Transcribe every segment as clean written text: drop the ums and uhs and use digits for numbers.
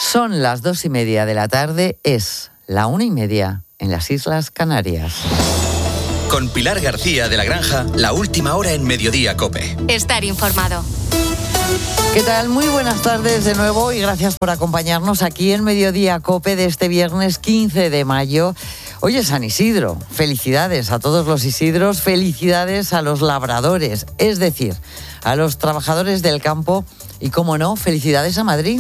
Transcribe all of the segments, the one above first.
Son las 2:30 de la tarde, es la 1:30 en las Islas Canarias. Con Pilar García de la Granja, la última hora en Mediodía COPE. Estar informado. ¿Qué tal? Muy buenas tardes de nuevo y gracias por acompañarnos aquí en Mediodía COPE de este viernes 15 de mayo. Hoy es San Isidro. Felicidades a todos los Isidros, felicidades a los labradores, es decir, a los trabajadores del campo y, cómo no, felicidades a Madrid.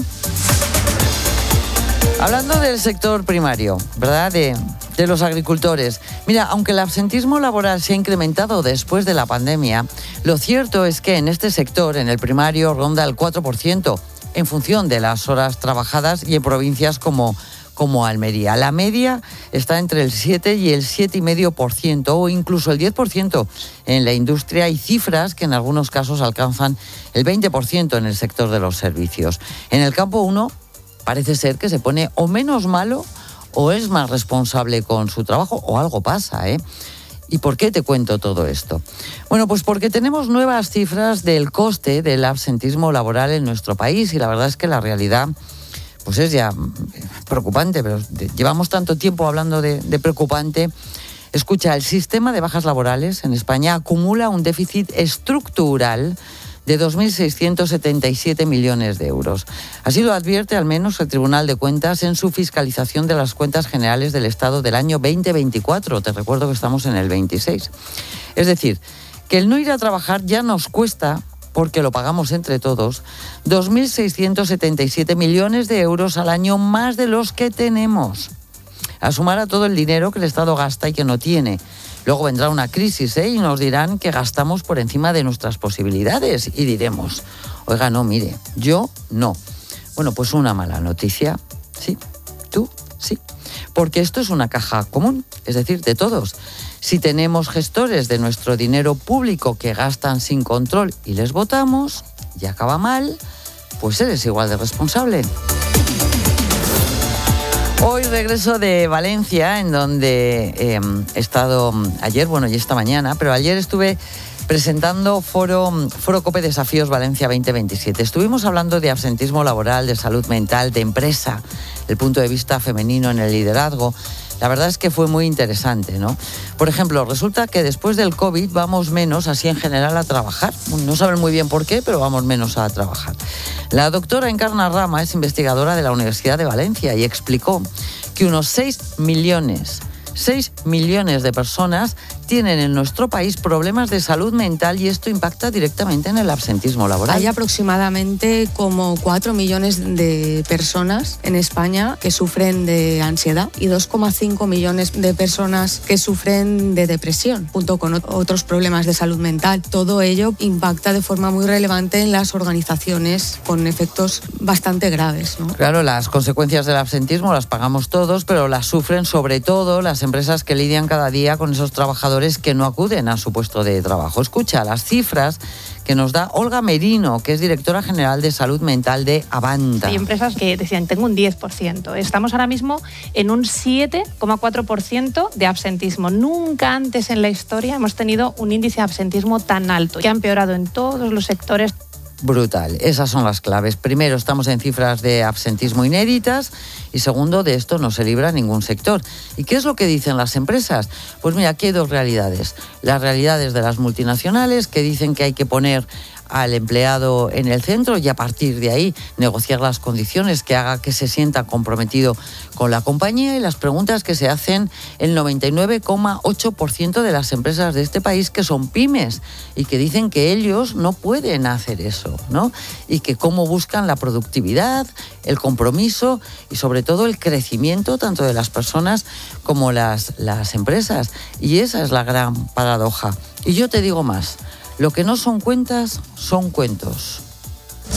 Hablando del sector primario, ¿verdad?, de los agricultores. Mira, aunque el absentismo laboral se ha incrementado después de la pandemia, lo cierto es que en este sector, en el primario, ronda el 4%, en función de las horas trabajadas y en provincias como Almería. La media está entre el 7 y el 7,5% o incluso el 10% en la industria y cifras que en algunos casos alcanzan el 20% en el sector de los servicios. En el campo uno parece ser que se pone o menos malo o es más responsable con su trabajo o algo pasa, ¿eh? ¿Y por qué te cuento todo esto? Bueno, pues porque tenemos nuevas cifras del coste del absentismo laboral en nuestro país y la verdad es que la realidad pues es ya preocupante, pero llevamos tanto tiempo hablando de preocupante. Escucha, el sistema de bajas laborales en España acumula un déficit estructural de 2.677 millones de euros. Así lo advierte al menos el Tribunal de Cuentas en su fiscalización de las cuentas generales del Estado del año 2024. Te recuerdo que estamos en el 26. Es decir, que el no ir a trabajar ya nos cuesta, porque lo pagamos entre todos, 2.677 millones de euros al año más de los que tenemos. A sumar a todo el dinero que el Estado gasta y que no tiene. Luego vendrá una crisis, y nos dirán que gastamos por encima de nuestras posibilidades y diremos, oiga, no, mire, yo no. Bueno, pues una mala noticia, sí, tú, sí, porque esto es una caja común, es decir, de todos. Si tenemos gestores de nuestro dinero público que gastan sin control y les votamos y acaba mal, pues eres igual de responsable. Hoy regreso de Valencia, en donde he estado ayer, y esta mañana, pero ayer estuve presentando Foro COPE Desafíos Valencia 2027. Estuvimos hablando de absentismo laboral, de salud mental, de empresa, el punto de vista femenino en el liderazgo. La verdad es que fue muy interesante, ¿no? Por ejemplo, resulta que después del COVID vamos menos, así en general, a trabajar. No saben muy bien por qué, pero vamos menos a trabajar. La doctora Encarna Rama es investigadora de la Universidad de Valencia y explicó que unos 6 millones de personas tienen en nuestro país problemas de salud mental y esto impacta directamente en el absentismo laboral. Hay aproximadamente como 4 millones de personas en España que sufren de ansiedad y 2,5 millones de personas que sufren de depresión, junto con otros problemas de salud mental. Todo ello impacta de forma muy relevante en las organizaciones con efectos bastante graves, ¿no? Claro, las consecuencias del absentismo las pagamos todos, pero las sufren sobre todo las empresas que lidian cada día con esos trabajadores que no acuden a su puesto de trabajo. Escucha las cifras que nos da Olga Merino, que es directora general de salud mental de Avanta. Hay empresas que decían, tengo un 10%. Estamos ahora mismo en un 7,4% de absentismo. Nunca antes en la historia hemos tenido un índice de absentismo tan alto, que ha empeorado en todos los sectores. Brutal, esas son las claves. Primero, estamos en cifras de absentismo inéditas y segundo, de esto no se libra ningún sector. ¿Y qué es lo que dicen las empresas? Pues mira, aquí hay dos realidades. Las realidades de las multinacionales, que dicen que hay que poner al empleado en el centro y a partir de ahí negociar las condiciones que haga que se sienta comprometido con la compañía, y las preguntas que se hacen el 99,8% de las empresas de este país, que son pymes y que dicen que ellos no pueden hacer eso, ¿no? Y que cómo buscan la productividad, el compromiso y sobre todo el crecimiento tanto de las personas como las empresas. Y esa es la gran paradoja. Y yo te digo más. Lo que no son cuentas, son cuentos.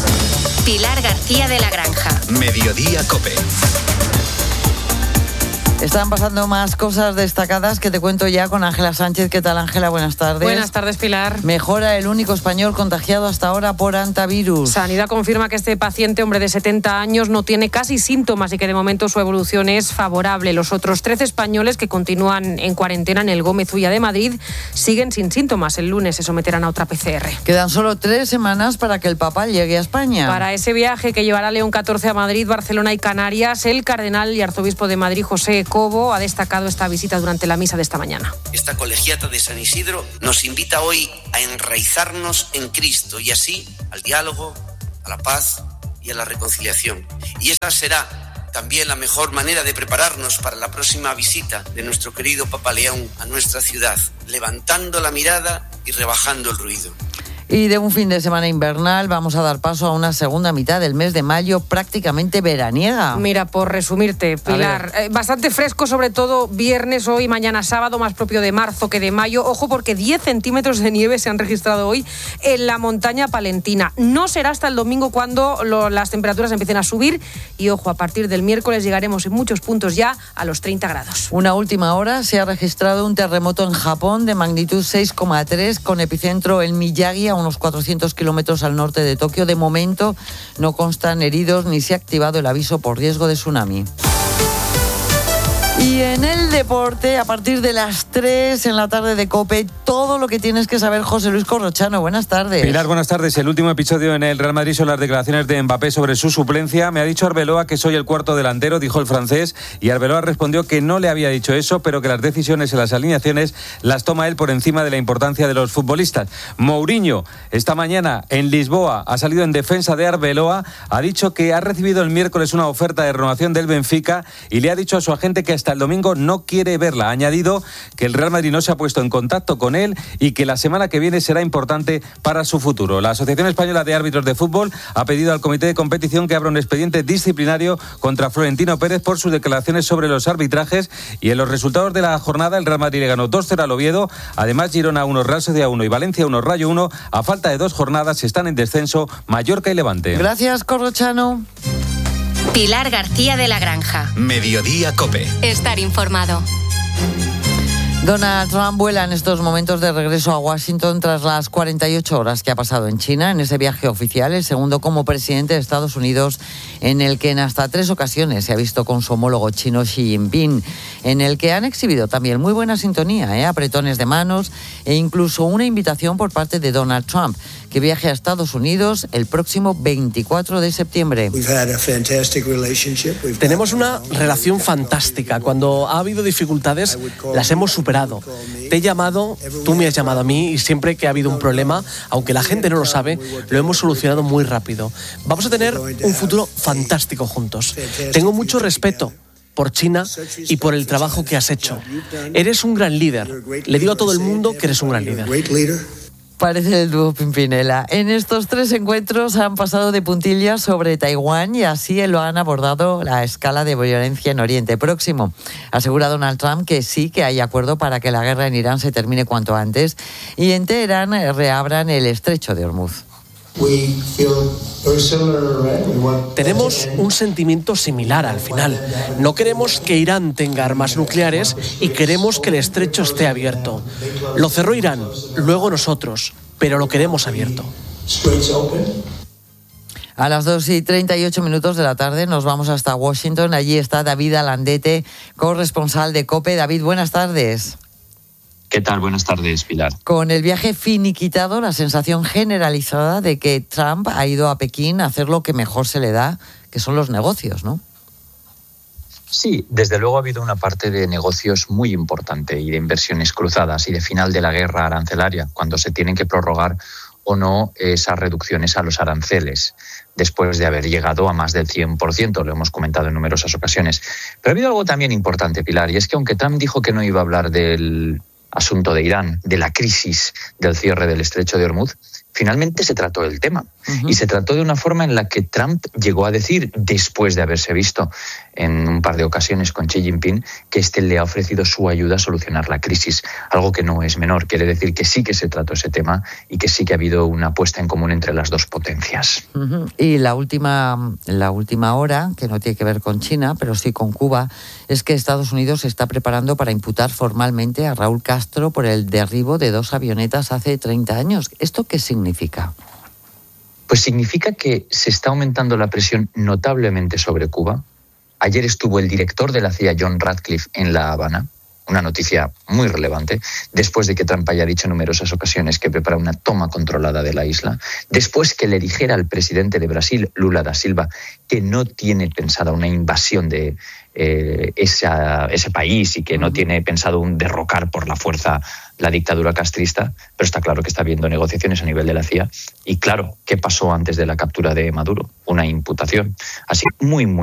Pilar García de la Granja. Mediodía COPE. Están pasando más cosas destacadas que te cuento ya con Ángela Sánchez. ¿Qué tal, Ángela? Buenas tardes. Buenas tardes, Pilar. Mejora el único español contagiado hasta ahora por hantavirus. Sanidad confirma que este paciente, hombre de 70 años, no tiene casi síntomas y que de momento su evolución es favorable. Los otros 13 españoles que continúan en cuarentena en el Gómez Ulla de Madrid siguen sin síntomas. El lunes se someterán a otra PCR. Quedan solo 3 semanas para que el Papa llegue a España. Para ese viaje que llevará León XIV a Madrid, Barcelona y Canarias, el cardenal y arzobispo de Madrid, José Cobo, ha destacado esta visita durante la misa de esta mañana. Esta colegiata de San Isidro nos invita hoy a enraizarnos en Cristo y así al diálogo, a la paz y a la reconciliación. Y esa será también la mejor manera de prepararnos para la próxima visita de nuestro querido Papa León a nuestra ciudad, levantando la mirada y rebajando el ruido. Y de un fin de semana invernal vamos a dar paso a una segunda mitad del mes de mayo prácticamente veraniega. Mira, por resumirte, Pilar, bastante fresco, sobre todo viernes, hoy, mañana sábado, más propio de marzo que de mayo. Ojo, porque 10 centímetros de nieve se han registrado hoy en la montaña palentina. No será hasta el domingo cuando las temperaturas empiecen a subir y, ojo, a partir del miércoles llegaremos en muchos puntos ya a los 30 grados. Una última hora se ha registrado un terremoto en Japón de magnitud 6,3 con epicentro en Miyagi, a unos 400 kilómetros al norte de Tokio. De momento no constan heridos ni se ha activado el aviso por riesgo de tsunami. Y en el deporte, a partir de las 3 en la tarde de COPE, todo lo que tienes que saber, José Luis Corrochano. Buenas tardes. Pilar, buenas tardes. El último episodio en el Real Madrid son las declaraciones de Mbappé sobre su suplencia. Me ha dicho Arbeloa que soy el cuarto delantero, dijo el francés, y Arbeloa respondió que no le había dicho eso, pero que las decisiones en las alineaciones las toma él por encima de la importancia de los futbolistas. Mourinho, esta mañana en Lisboa, ha salido en defensa de Arbeloa, ha dicho que ha recibido el miércoles una oferta de renovación del Benfica y le ha dicho a su agente que hasta el domingo no quiere verla. Ha añadido que el Real Madrid no se ha puesto en contacto con él y que la semana que viene será importante para su futuro. La Asociación Española de Árbitros de Fútbol ha pedido al comité de competición que abra un expediente disciplinario contra Florentino Pérez por sus declaraciones sobre los arbitrajes. Y en los resultados de la jornada, el Real Madrid le ganó 2-0 al Oviedo. Además, Girona 1, Real Sociedad 1 y Valencia 1, Rayo 1. A falta de 2 jornadas están en descenso Mallorca y Levante. Gracias, Corrochano. Pilar García de la Granja. Mediodía COPE. Estar informado. Donald Trump vuela en estos momentos de regreso a Washington tras las 48 horas que ha pasado en China, en ese viaje oficial, el segundo como presidente de Estados Unidos, en el que en hasta 3 ocasiones se ha visto con su homólogo chino Xi Jinping, en el que han exhibido también muy buena sintonía, apretones de manos e incluso una invitación por parte de Donald Trump, que viaje a Estados Unidos el próximo 24 de septiembre. Tenemos una relación fantástica. Cuando ha habido dificultades, las hemos superado. Te he llamado, tú me has llamado a mí y siempre que ha habido un problema, aunque la gente no lo sabe, lo hemos solucionado muy rápido. Vamos a tener un futuro fantástico juntos. Tengo mucho respeto por China y por el trabajo que has hecho. Eres un gran líder. Le digo a todo el mundo que eres un gran líder. Parece el dúo Pimpinela. En estos 3 encuentros han pasado de puntillas sobre Taiwán y así lo han abordado la escala de violencia en Oriente Próximo. Asegura Donald Trump que sí que hay acuerdo para que la guerra en Irán se termine cuanto antes y en Teherán reabran el estrecho de Hormuz. Tenemos un sentimiento similar al final. No queremos que Irán tenga armas nucleares y queremos que el estrecho esté abierto. Lo cerró Irán, luego nosotros, pero lo queremos abierto. A las 2:38 de la tarde nos vamos hasta Washington. Allí está David Alandete, corresponsal de COPE. David, buenas tardes. ¿Qué tal? Buenas tardes, Pilar. Con el viaje finiquitado, la sensación generalizada de que Trump ha ido a Pekín a hacer lo que mejor se le da, que son los negocios, ¿no? Sí, desde luego ha habido una parte de negocios muy importante y de inversiones cruzadas y de final de la guerra arancelaria, cuando se tienen que prorrogar o no esas reducciones a los aranceles, después de haber llegado a más del 100%, lo hemos comentado en numerosas ocasiones. Pero ha habido algo también importante, Pilar, y es que aunque Trump dijo que no iba a hablar del asunto de Irán, de la crisis del cierre del estrecho de Hormuz, finalmente se trató el tema. Y se trató de una forma en la que Trump llegó a decir, después de haberse visto en un par de ocasiones con Xi Jinping, que este le ha ofrecido su ayuda a solucionar la crisis, algo que no es menor. Quiere decir que sí que se trató ese tema y que sí que ha habido una puesta en común entre las dos potencias. Y la última hora, que no tiene que ver con China, pero sí con Cuba, es que Estados Unidos se está preparando para imputar formalmente a Raúl Castro por el derribo de 2 avionetas hace 30 años. ¿Esto qué significa? Pues significa que se está aumentando la presión notablemente sobre Cuba. Ayer estuvo el director de la CIA, John Ratcliffe, en La Habana, una noticia muy relevante, después de que Trump haya dicho en numerosas ocasiones que prepara una toma controlada de la isla, después que le dijera al presidente de Brasil, Lula da Silva, que no tiene pensada una invasión de ese país y que no tiene pensado un derrocar por la fuerza la dictadura castrista, pero está claro que está habiendo negociaciones a nivel de la CIA. Y claro, ¿qué pasó antes de la captura de Maduro? Una imputación. Así muy